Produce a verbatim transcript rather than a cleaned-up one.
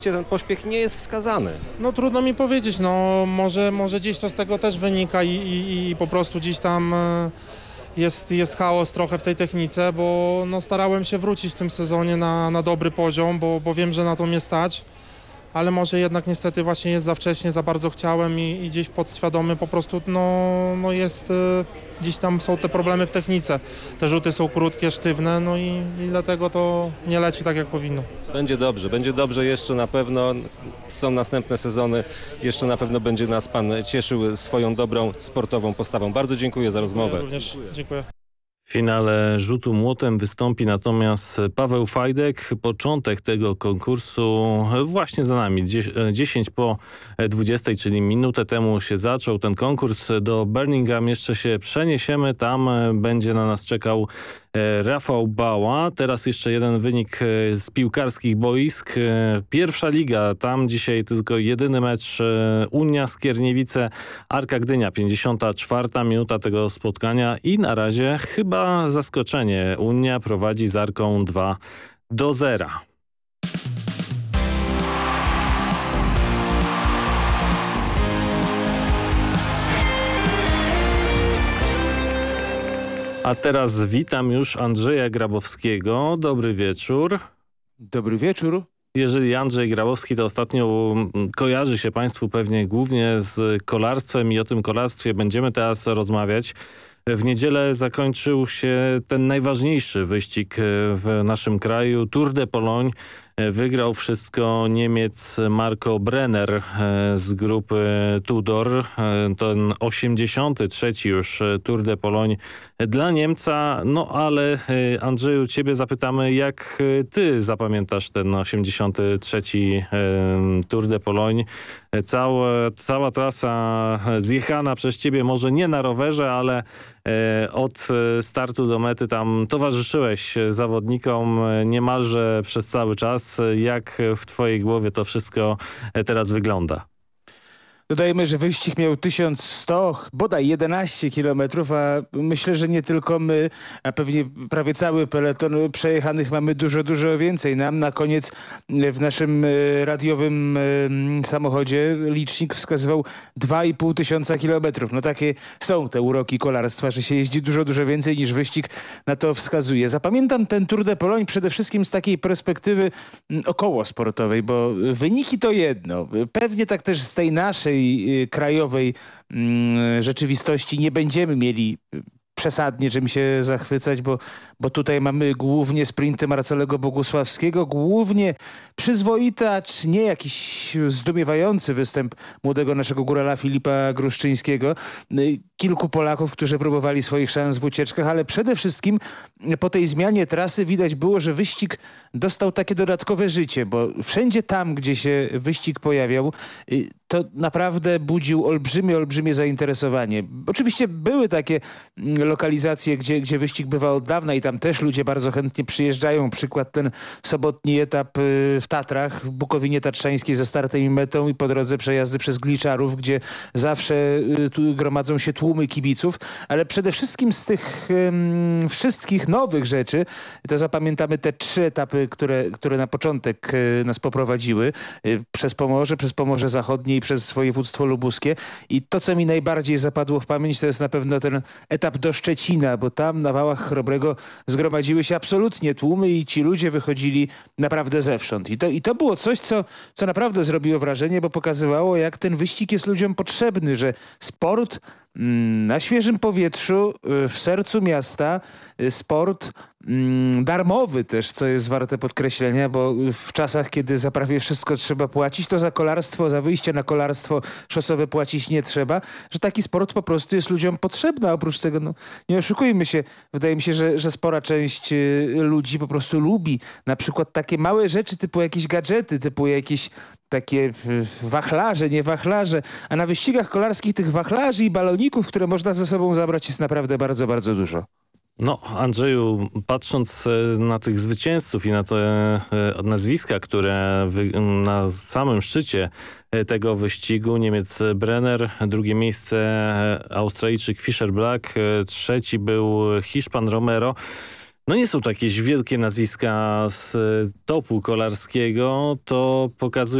ten pośpiech nie jest wskazany. No trudno mi powiedzieć, no może, może gdzieś to z tego też wynika i, i, i po prostu gdzieś tam e, jest, jest chaos trochę w tej technice, bo no, starałem się wrócić w tym sezonie na, na dobry poziom, bo, bo wiem, że na to mnie stać, ale może jednak niestety właśnie jest za wcześnie, za bardzo chciałem i, i gdzieś podświadomie po prostu no, no jest, e, gdzieś tam są te problemy w technice. Te rzuty są krótkie, sztywne, no i, i dlatego to nie leci tak jak powinno. Będzie dobrze, będzie dobrze jeszcze na pewno. Są następne sezony. Jeszcze na pewno będzie nas Pan cieszył swoją dobrą sportową postawą. Bardzo dziękuję za rozmowę. Ja również dziękuję. W finale rzutu młotem wystąpi natomiast Paweł Fajdek. Początek tego konkursu właśnie za nami. dziesięć po dwudziestej, czyli minutę temu się zaczął ten konkurs. Do Birmingham jeszcze się przeniesiemy. Tam będzie na nas czekał Rafał Bała. Teraz jeszcze jeden wynik z piłkarskich boisk. Pierwsza liga, tam dzisiaj tylko jedyny mecz Unia Skierniewice, Arka Gdynia, pięćdziesiąta czwarta minuta tego spotkania i na razie chyba zaskoczenie. Unia prowadzi z Arką dwa do zera. A teraz witam już Andrzeja Grabowskiego. Dobry wieczór. Dobry wieczór. Jeżeli Andrzej Grabowski, to ostatnio kojarzy się Państwu pewnie głównie z kolarstwem i o tym kolarstwie będziemy teraz rozmawiać. W niedzielę zakończył się ten najważniejszy wyścig w naszym kraju, Tour de Pologne. Wygrał wszystko Niemiec Marco Brenner z grupy Tudor. Ten osiemdziesiąty trzeci już Tour de Pologne dla Niemca. No ale Andrzeju, ciebie zapytamy, jak ty zapamiętasz ten osiemdziesiąty trzeci Tour de Pologne? Cała, cała trasa zjechana przez ciebie, może nie na rowerze, ale od startu do mety tam towarzyszyłeś zawodnikom niemalże przez cały czas. Jak w twojej głowie to wszystko teraz wygląda? Dodajmy, że wyścig miał tysiąc sto, bodaj jedenaście kilometrów, a myślę, że nie tylko my, a pewnie prawie cały peleton przejechanych mamy dużo, dużo więcej. Nam na koniec w naszym radiowym samochodzie licznik wskazywał dwa i pół tysiąca kilometrów. No takie są te uroki kolarstwa, że się jeździ dużo, dużo więcej niż wyścig na to wskazuje. Zapamiętam ten Tour de Pologne przede wszystkim z takiej perspektywy około sportowej, bo wyniki to jedno. Pewnie tak też z tej naszej krajowej rzeczywistości nie będziemy mieli przesadnie czym się zachwycać, bo, bo tutaj mamy głównie sprinty Marcelego Bogusławskiego, głównie przyzwoity, acz nie jakiś zdumiewający występ młodego naszego górala Filipa Gruszczyńskiego. Kilku Polaków, którzy próbowali swoich szans w ucieczkach, ale przede wszystkim po tej zmianie trasy widać było, że wyścig dostał takie dodatkowe życie, bo wszędzie tam, gdzie się wyścig pojawiał, to naprawdę budził olbrzymie, olbrzymie zainteresowanie. Oczywiście były takie lokalizacje, gdzie, gdzie wyścig bywa od dawna i tam też ludzie bardzo chętnie przyjeżdżają. Przykład ten sobotni etap w Tatrach, w Bukowinie Tatrzańskiej ze startem i metą i po drodze przejazdy przez Gliczarów, gdzie zawsze tu gromadzą się tłumy kibiców, ale przede wszystkim z tych um, wszystkich nowych rzeczy, to zapamiętamy te trzy etapy, które, które na początek y, nas poprowadziły y, przez Pomorze, przez Pomorze Zachodnie i przez województwo lubuskie. I to, co mi najbardziej zapadło w pamięć, to jest na pewno ten etap do Szczecina, bo tam na Wałach Chrobrego zgromadziły się absolutnie tłumy i ci ludzie wychodzili naprawdę zewsząd. I to, i to było coś, co, co naprawdę zrobiło wrażenie, bo pokazywało, jak ten wyścig jest ludziom potrzebny, że sport na świeżym powietrzu, w sercu miasta, sport darmowy też, co jest warte podkreślenia, bo w czasach, kiedy za prawie wszystko trzeba płacić, to za kolarstwo, za wyjście na kolarstwo szosowe płacić nie trzeba, że taki sport po prostu jest ludziom potrzebny, a oprócz tego, no, nie oszukujmy się, wydaje mi się, że, że spora część ludzi po prostu lubi na przykład takie małe rzeczy typu jakieś gadżety, typu jakieś takie wachlarze, nie wachlarze, a na wyścigach kolarskich tych wachlarzy i baloników, które można ze sobą zabrać, jest naprawdę bardzo, bardzo dużo. No, Andrzeju, patrząc na tych zwycięzców i na te nazwiska, które na samym szczycie tego wyścigu, Niemiec Brenner, drugie miejsce Australijczyk Fischer Black, trzeci był Hiszpan Romero. no nie są to jakieś wielkie nazwiska z topu kolarskiego, to pokazuje